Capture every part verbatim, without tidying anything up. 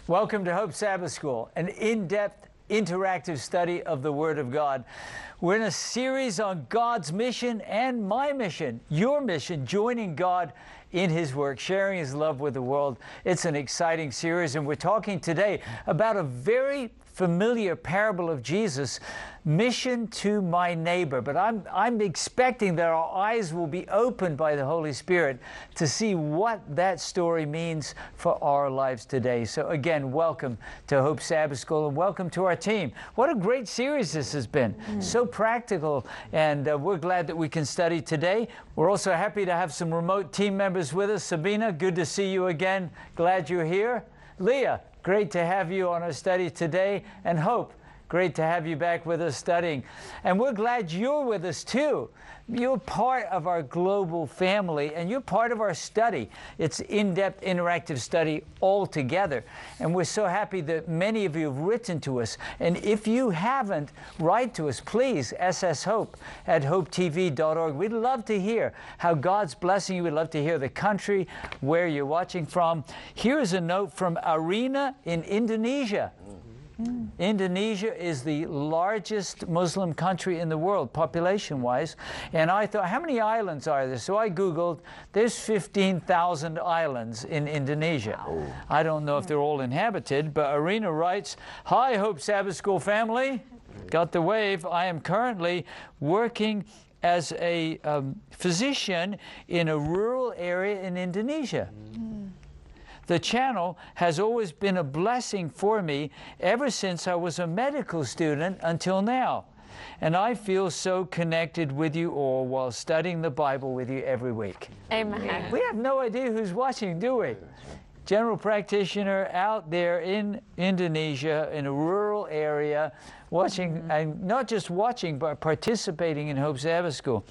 Welcome to Hope Sabbath School, an in-depth, interactive study of the Word of God. We're in a series on God's mission and my mission, your mission, joining God in His work, sharing His love with the world. It's an exciting series, and we're talking today about a very familiar parable of Jesus, mission to my neighbor. But I'm, I'm expecting that our eyes will be opened by the Holy Spirit to see what that story means for our lives today. So again, welcome to Hope Sabbath School and welcome to our team. What a great series this has been. Mm. So practical, and uh, we're glad that we can study today. We're also happy to have some remote team members with us. Sabina, good to see you again. Glad you're here. Leah, great to have you on our study today. And Hope, great to have you back with us studying. And we're glad you're with us too. You're part of our global family, and you're part of our study. It's in-depth, interactive study all together. And we're so happy that many of you have written to us. And if you haven't, write to us, please, S S Hope at hope T V dot org. We'd love to hear how God's blessing you. We'd love to hear the country, where you're watching from. Here's a note from Arena in Indonesia. Mm. Indonesia is the largest Muslim country in the world, population-wise. And I thought, how many islands are there? So I Googled, there's fifteen thousand islands in Indonesia. Wow. I don't know if they're all inhabited, but Arena writes, "Hi, Hope Sabbath School family." Got the wave. I am currently working as a um, physician in a rural area in Indonesia. Mm. The channel has always been a blessing for me ever since I was a medical student until now. And I feel so connected with you all while studying the Bible with you every week. Amen. We have no idea who's watching, do we? General practitioner out there in Indonesia, in a rural area, watching, mm-hmm. and not just watching, but participating in Hope Sabbath School.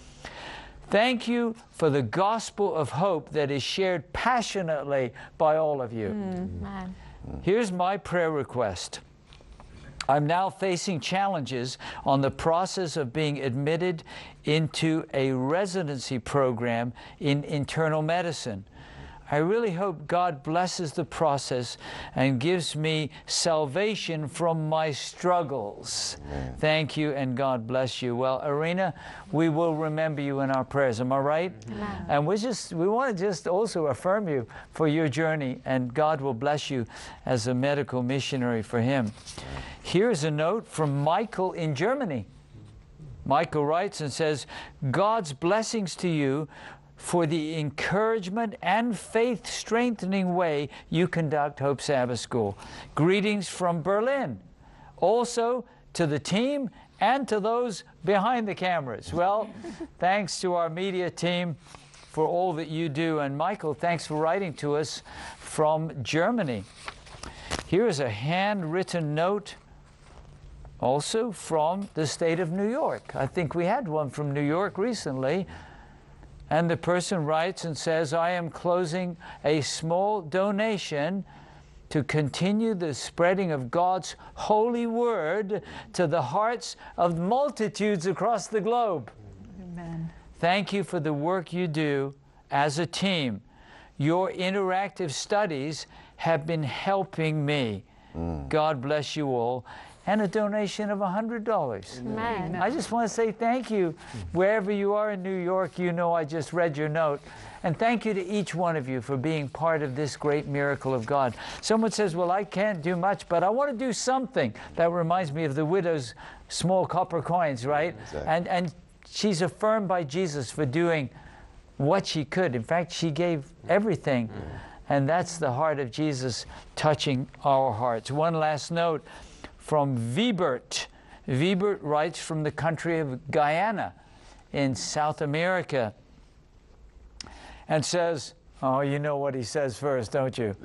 Thank you for the gospel of hope that is shared passionately by all of you. Mm, Here's my prayer request. I'm now facing challenges on the process of being admitted into a residency program in internal medicine. I really hope God blesses the process and gives me salvation from my struggles. Amen. Thank you, and God bless you. Well, Arena, we will remember you in our prayers. Am I right? Amen. And we just we want to just also affirm you for your journey, and God will bless you as a medical missionary for Him. Here's a note from Michael in Germany. Michael writes and says, "God's blessings to you for the encouragement and faith-strengthening way you conduct Hope Sabbath School. Greetings from Berlin. Also to the team and to those behind the cameras." Well, thanks to our media team for all that you do. And Michael, thanks for writing to us from Germany. Here is a handwritten note also from the state of New York. I think we had one from New York recently. And the person writes and says, "I am closing a small donation to continue the spreading of God's holy word to the hearts of multitudes across the globe." Amen. Thank you for the work you do as a team. Your interactive studies have been helping me. Mm. God bless you all. And a donation of one hundred dollars. Amen. I just want to say thank you. Wherever you are in New York, you know I just read your note. And thank you to each one of you for being part of this great miracle of God. Someone says, "Well, I can't do much, but I want to do something." That reminds me of the widow's small copper coins, right? Exactly. And, and she's affirmed by Jesus for doing what she could. In fact, she gave everything. Mm. And that's the heart of Jesus touching our hearts. One last note from Vibert. Vibert writes from the country of Guyana in South America and says, oh, you know what he says first, don't you?